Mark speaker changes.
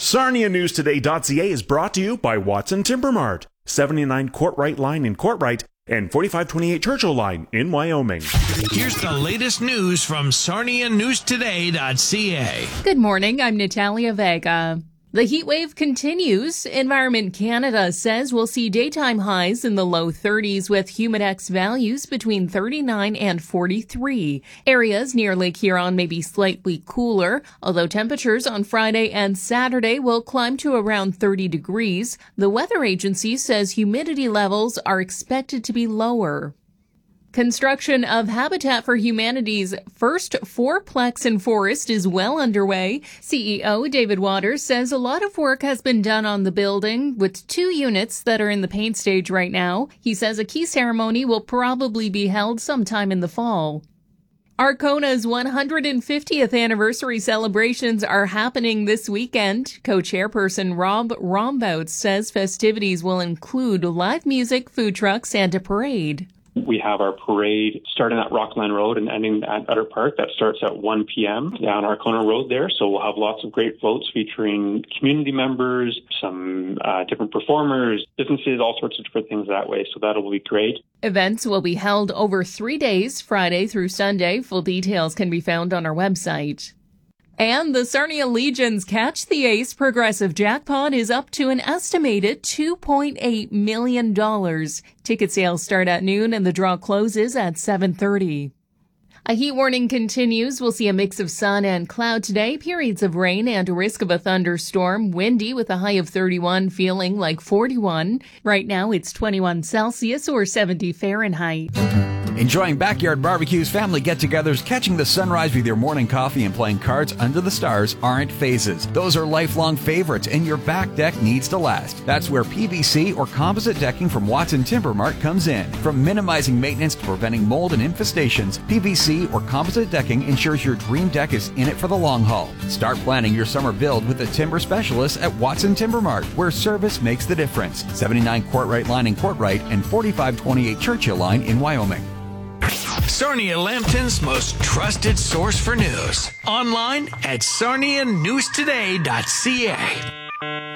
Speaker 1: SarniaNewsToday.ca is brought to you by Watson Timber Mart, 79 Courtright Line in Courtright and 4528 Churchill Line in Wyoming.
Speaker 2: Here's the latest news from SarniaNewsToday.ca.
Speaker 3: Good morning, I'm Natalia Vega. The heat wave continues. Environment Canada says we'll see daytime highs in the low 30s with humidex values between 39 and 43. Areas near Lake Huron may be slightly cooler, although temperatures on Friday and Saturday will climb to around 30 degrees. The weather agency says humidity levels are expected to be lower. Construction of Habitat for Humanity's first fourplex in Forest is well underway. CEO David Waters says a lot of work has been done on the building, with 2 units that are in the paint stage right now. He says a key ceremony will probably be held sometime in the fall. Arcona's 150th anniversary celebrations are happening this weekend. Co-chairperson Rob Rombouts says festivities will include live music, food trucks, and a parade.
Speaker 4: We have our parade starting at Rockland Road and ending at Utter Park. That starts at 1 p.m. down Arcona Road there. So we'll have lots of great floats featuring community members, some different performers, businesses, all sorts of different things that way. So that'll be great.
Speaker 3: Events will be held over 3 days, Friday through Sunday. Full details can be found on our website. And the Sarnia Legion's Catch the Ace progressive jackpot is up to an estimated $2.8 million. Ticket sales start at noon and the draw closes at 7:30. A heat warning continues. We'll see a mix of sun and cloud today, periods of rain and a risk of a thunderstorm. Windy with a high of 31, feeling like 41. Right now it's 21 Celsius or 70 Fahrenheit.
Speaker 5: Enjoying backyard barbecues, family get-togethers, catching the sunrise with your morning coffee and playing cards under the stars aren't phases. Those are lifelong favorites, and your back deck needs to last. That's where PVC or composite decking from Watson Timber Mart comes in. From minimizing maintenance to preventing mold and infestations, PVC or composite decking ensures your dream deck is in it for the long haul. Start planning your summer build with the timber specialists at Watson Timber Mart, where service makes the difference. 79 Courtright Line in Courtright and 4528 Churchill Line in Wyoming.
Speaker 2: Sarnia Lambton's most trusted source for news. Online at SarniaNewsToday.ca.